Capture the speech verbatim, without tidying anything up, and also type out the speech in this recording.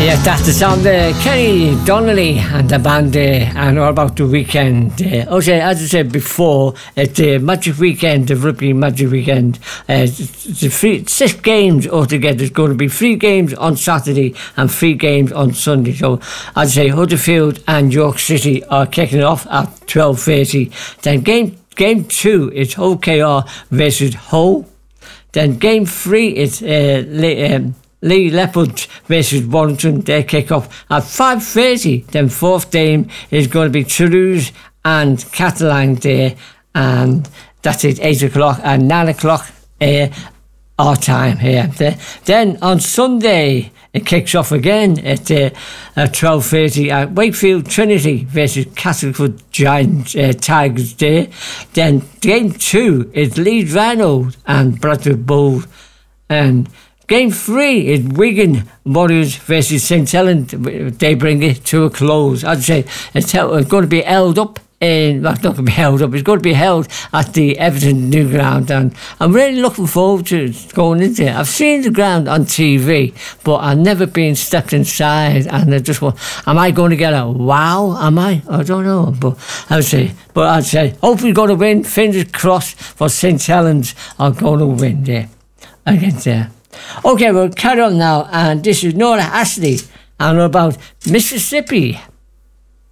Yes, that's the sound there. Kenny Donnelly and the band there, and all about the weekend. Uh, okay, as I said before, it's the Magic Weekend, the Rugby Magic Weekend. Uh, the three, six games altogether. There's going to be three games on Saturday and three games on Sunday. So, as I say, Huddersfield and York City are kicking it off at twelve thirty. Then game game two is Hull K R versus Hull. Then game three is uh, um, Lee Leopards versus Warrington. They kick off at five thirty. Then fourth game is going to be Toulouse and Catalan there, and that's it, eight o'clock and nine o'clock uh, our time here. Then on Sunday it kicks off again at, uh, at twelve thirty at Wakefield Trinity versus Castleford Giants uh, Tigers there. Then game two is Leeds Rhinos and Bradford Bulls, and game three is Wigan Warriors versus St Helens. They bring it to a close. I'd say it's going to be held up in, well, it's not going to be held up, it's going to be held at the Everton New Ground, and I'm really looking forward to going into it. I've seen the ground on T V, but I've never been stepped inside, and I just want, am I going to get a wow? Am I? I don't know, but I'd say, but I'd say, hopefully we're going to win. Fingers crossed for St Helens are going to win there against there. Okay, we'll carry on now, and this is Nora Ashley and about Mississippi.